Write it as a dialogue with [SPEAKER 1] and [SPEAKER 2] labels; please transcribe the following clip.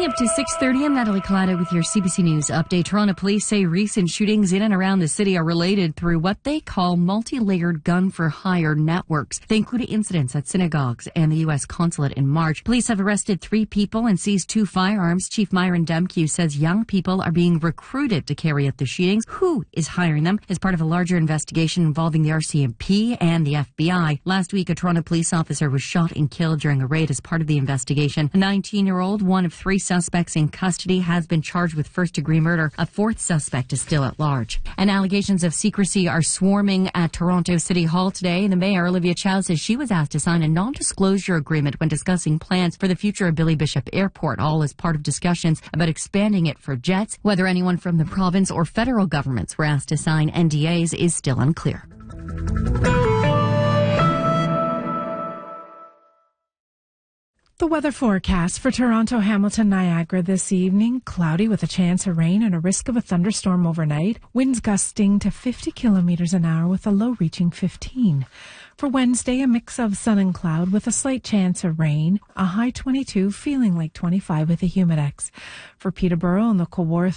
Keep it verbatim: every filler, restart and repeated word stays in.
[SPEAKER 1] Coming up to six thirty, I'm Natalie Collado with your C B C News update. Toronto police say recent shootings in and around the city are related through what they call multi-layered gun-for-hire networks. They include incidents at synagogues and the U S consulate in March. Police have arrested three people and seized two firearms. Chief Myron Demkew says young people are being recruited to carry out the shootings. Who is hiring them is part of a larger investigation involving the R C M P and the F B I. Last week, a Toronto police officer was shot and killed during a raid as part of the investigation. A nineteen-year-old, one of three suspects in custody, has been charged with first-degree murder. A fourth suspect is still at large. And allegations of secrecy are swarming at Toronto City Hall today. The mayor, Olivia Chow, says she was asked to sign a non-disclosure agreement when discussing plans for the future of Billy Bishop Airport, all as part of discussions about expanding it for jets. Whether anyone from the province or federal governments were asked to sign N D As is still unclear.
[SPEAKER 2] The weather forecast for Toronto, Hamilton, Niagara this evening: cloudy with a chance of rain and a risk of a thunderstorm overnight. Winds gusting to fifty kilometers an hour with a low reaching fifteen. For Wednesday, a mix of sun and cloud with a slight chance of rain. A high twenty-two, feeling like twenty-five with a humidex. For Peterborough and the Kawartha